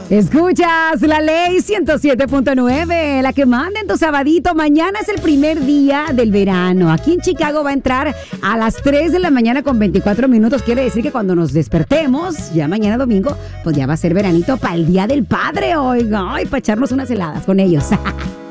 Escuchas la ley 107.9, la que manda en tu sabadito. Mañana es el primer día del verano. Aquí en Chicago va a entrar a las 3 de la mañana con 24 minutos. Quiere decir que cuando nos despertemos, ya mañana domingo, pues ya va a ser veranito para el Día del Padre, oiga. Ay, para echarnos unas heladas con ellos.